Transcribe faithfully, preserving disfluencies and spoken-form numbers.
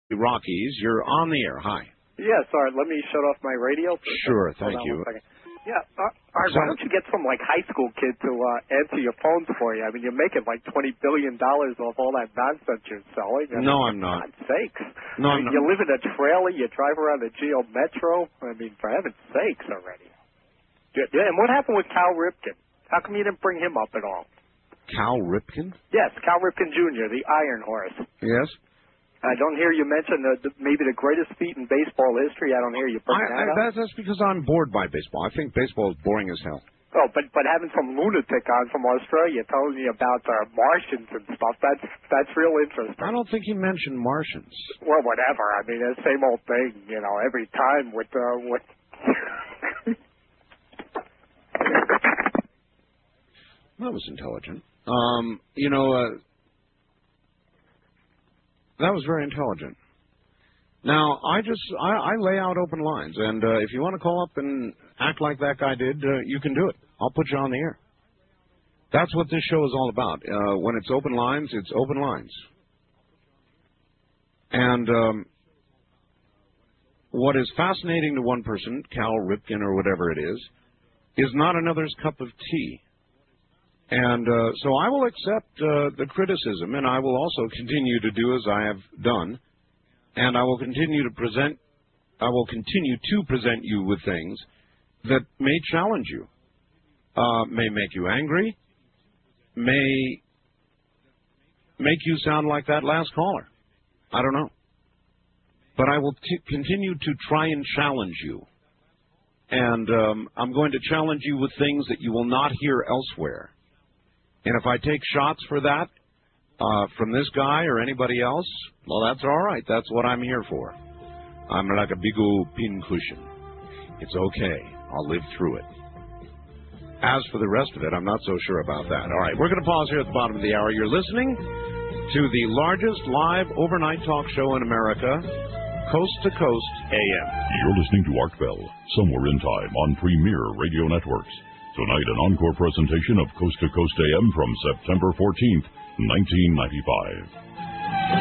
Rockies. You're on the air. Hi. Yeah, sorry. Let me shut off my radio. Sure, thank you. Yeah, uh, all right, why don't you get some, like, high school kid to uh, answer your phones for you? I mean, you're making, like, twenty billion dollars off all that nonsense you're selling. I no, mean, I'm not. For God's sakes. No, I mean, I'm not. You live in a trailer, you drive around the Geo Metro. I mean, for heaven's sakes already. Yeah, and what happened with Cal Ripken? How come you didn't bring him up at all? Cal Ripken? Yes, Cal Ripken Junior, the Iron Horse. Yes. I don't hear you mention the, the, maybe the greatest feat in baseball history. I don't hear you bring I, that I, up. That's, that's because I'm bored by baseball. I think baseball is boring as hell. Oh, but but having some lunatic on from Australia telling you about uh, Martians and stuff, that's that's real interesting. I don't think he mentioned Martians. Well, whatever. I mean, it's the same old thing, you know, every time with... Uh, with That was intelligent. Um, you know... Uh, That was very intelligent. Now, I just, I, I lay out open lines, and uh, if you want to call up and act like that guy did, uh, you can do it. I'll put you on the air. That's what this show is all about. Uh, when it's open lines, it's open lines. And um, what is fascinating to one person, Cal Ripken or whatever it is, is not another's cup of tea. And uh, so I will accept uh, the criticism, and I will also continue to do as I have done, and I will continue to present, I will continue to present you with things that may challenge you, uh, may make you angry, may make you sound like that last caller. I don't know. But I will t- continue to try and challenge you. And um, I'm going to challenge you with things that you will not hear elsewhere. And if I take shots for that uh, from this guy or anybody else, well, that's all right. That's what I'm here for. I'm like a big old pincushion. It's okay. I'll live through it. As for the rest of it, I'm not so sure about that. All right, we're going to pause here at the bottom of the hour. You're listening to the largest live overnight talk show in America, Coast to Coast A M. You're listening to Art Bell, Somewhere in Time on Premier Radio Networks. Tonight, an encore presentation of Coast to Coast A M from September fourteenth, nineteen ninety-five.